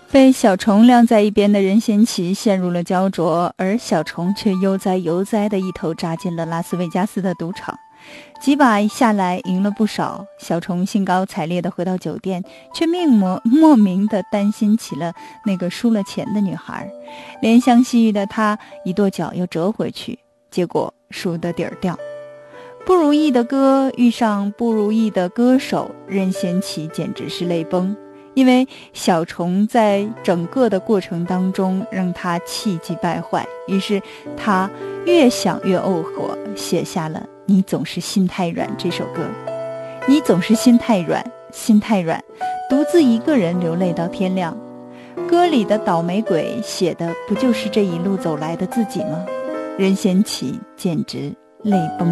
被小虫晾在一边的任贤齐陷入了焦灼，而小虫却悠哉悠哉地一头扎进了拉斯维加斯的赌场。几把下来赢了不少，小虫兴高采烈地回到酒店，却莫名地担心起了那个输了钱的女孩。怜香惜玉的他一跺脚又折回去，结果输得底儿掉。不如意的歌遇上不如意的歌手，任贤齐简直是泪崩。因为小虫在整个的过程当中让他气急败坏，于是他越想越怄火，写下了《你总是心太软》这首歌。你总是心太软，心太软，独自一个人流泪到天亮。歌里的倒霉鬼写的不就是这一路走来的自己吗？任贤齐简直泪崩。